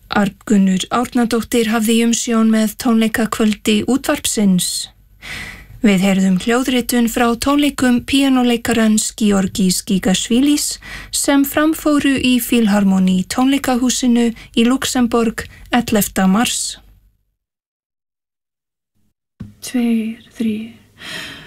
Arngunnur Árnadóttir hafði umsjón með tónleikakvöldi útvarpsins. Við heyrðum hljóðritun frá tónleikum píanóleikarans Georgis Gigasvilis sem framfóru í Filharmoni tónleikahúsinu í Luxemborg 11. mars. 2, 3